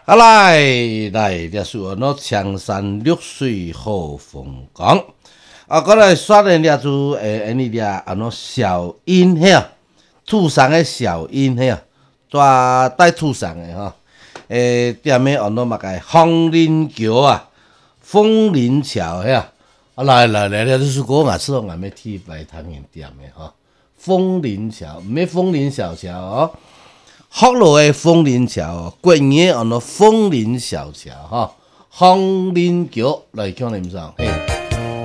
来，这是那青山绿水好风光。过来刷的了就你俩那小音遐，土上的小音遐，带土上的哈。点咩那嘛个枫林桥啊，枫林桥遐。来，这是我每次都要去摆摊面点的哈。枫林桥，唔係枫林小桥哦。福路的枫林桥，国语那枫林小桥哈，枫林桥来讲你唔知嘿。